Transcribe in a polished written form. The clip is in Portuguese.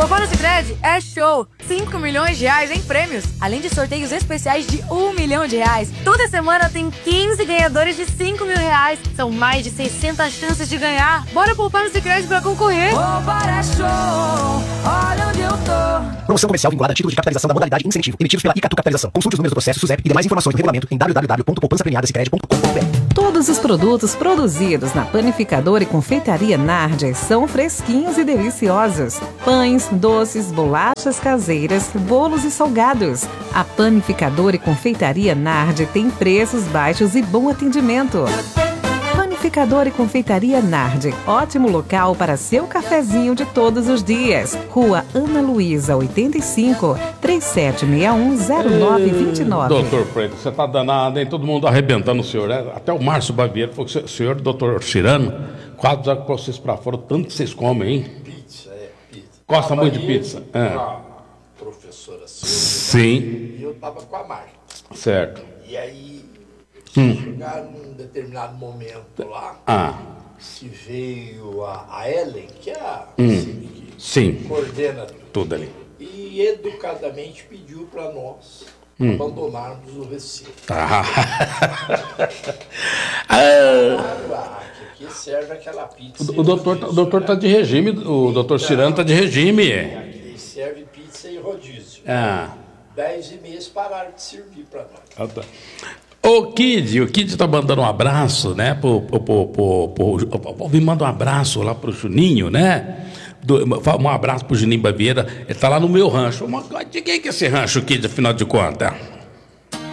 Poupar no Sicredi é show! 5 milhões de reais em prêmios, além de sorteios especiais de 1 milhão de reais. Toda semana tem 15 ganhadores de 5 mil reais. São mais de 600 chances de ganhar. Bora poupar no Sicredi pra concorrer! Poupar é show, olha onde eu tô. Promoção comercial vinculada a título de capitalização da modalidade incentivo, emitidos pela Icatu Capitalização. Consulte os números do processo SUSEP e demais informações no regulamento em www.poupançapremiadasicredi.com.br. Todos os produtos produzidos na panificadora e confeitaria Nardi são fresquinhos e deliciosos. Pães, doces, bolachas caseiras, bolos e salgados. A panificadora e confeitaria Nardi tem preços baixos e bom atendimento. Panificadora e confeitaria Nardi, ótimo local para seu cafezinho de todos os dias. Rua Ana Luísa, 85, 3761-0929. Doutor Freire, você tá danado, hein? Todo mundo arrebentando o senhor, né? Até o Márcio Baviera falou que o senhor, doutor Cirano, quase já com vocês pra fora, tanto que vocês comem, hein? Pizza. Gosta muito de pizza? A professora Silvia. Sim. E eu tava com a Marta. Certo. E aí, chegaram num determinado momento lá, se veio a Ellen, que é a Sim. que coordena Tudo ali. e educadamente pediu para nós abandonarmos o recinto. Que serve aquela pizza. O doutor tá de regime, o doutor Cirano tá de regime. Ele serve pizza e rodízio. 10h30 pararam de servir para nós. O Kid tá mandando um abraço, né? Me manda um abraço lá pro Juninho, né? Um abraço pro Juninho Baviera. Ele tá lá no meu rancho. De quem que é esse rancho, Kid, afinal de contas?